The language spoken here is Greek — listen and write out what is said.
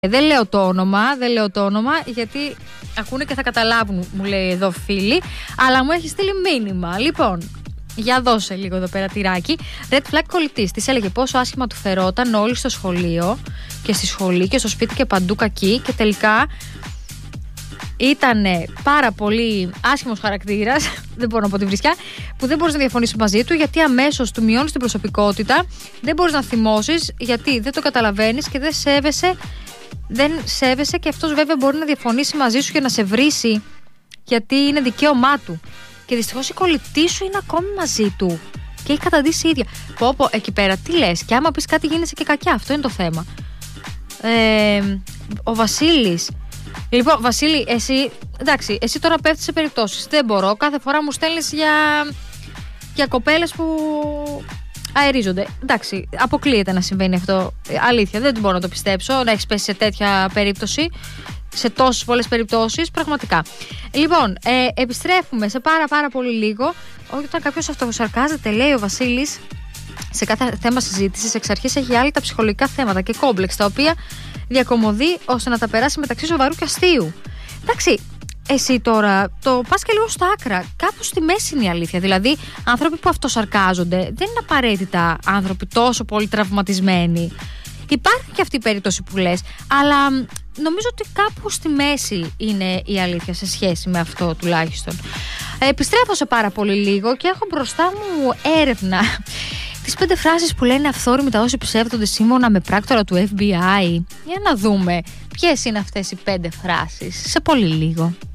Δεν λέω το όνομα, γιατί ακούνε και θα καταλάβουν, μου λέει εδώ φίλοι, αλλά μου έχει στείλει μήνυμα. Λοιπόν, για δώσε λίγο εδώ πέρα τυράκι. Red flag κολλητής. Της έλεγε πόσο άσχημα του φερόταν όλοι στο σχολείο και στη σχολή και στο σπίτι και παντού κακή, και τελικά ήταν πάρα πολύ άσχημος χαρακτήρας, δεν μπορώ να πω τη βρισιά, που δεν μπορείς να διαφωνήσεις μαζί του, γιατί αμέσως του μειώνεις την προσωπικότητα, δεν μπορείς να θυμώσεις, γιατί δεν το καταλαβαίνεις και δεν σέβεσαι, και αυτός βέβαια μπορεί να διαφωνήσει μαζί σου και να σε βρίσει, γιατί είναι δικαίωμά του. Και δυστυχώς η κολλητή σου είναι ακόμη μαζί του και έχει καταντήσει η ίδια. Πω, εκεί πέρα τι λες, και άμα πεις κάτι γίνεσαι και κακιά, αυτό είναι το θέμα. Ο Βασίλης. Λοιπόν, Βασίλη, εσύ τώρα πέφτεις σε περιπτώσεις. Δεν μπορώ, κάθε φορά μου στέλνεις για κοπέλες που αερίζονται. Εντάξει, αποκλείεται να συμβαίνει αυτό. Αλήθεια, δεν μπορώ να το πιστέψω, να έχεις πέσει σε τέτοια περίπτωση, σε τόσες πολλές περιπτώσεις, πραγματικά. Λοιπόν, επιστρέφουμε σε πάρα πολύ λίγο. Όταν κάποιος αυτοσαρκάζεται, λέει ο Βασίλης, σε κάθε θέμα συζήτησης, εξ αρχής έχει άλλη τα ψυχολογικά θέματα και κόμπλεξ, τα οποία διακομωδεί ώστε να τα περάσει μεταξύ σοβαρού και αστείου. Εντάξει, εσύ τώρα το πας και λίγο στα άκρα. Κάπου στη μέση είναι η αλήθεια. Δηλαδή, άνθρωποι που αυτοσαρκάζονται δεν είναι απαραίτητα άνθρωποι τόσο πολύ τραυματισμένοι. Υπάρχει και αυτή η περίπτωση που λες, αλλά νομίζω ότι κάπου στη μέση είναι η αλήθεια σε σχέση με αυτό τουλάχιστον. Επιστρέφω σε πάρα πολύ λίγο και έχω μπροστά μου έρευνα. Τις 5 φράσεις που λένε αυθόρμητα όσοι ψεύδονται σύμφωνα με πράκτορα του FBI. Για να δούμε ποιες είναι αυτές οι 5 φράσεις σε πολύ λίγο.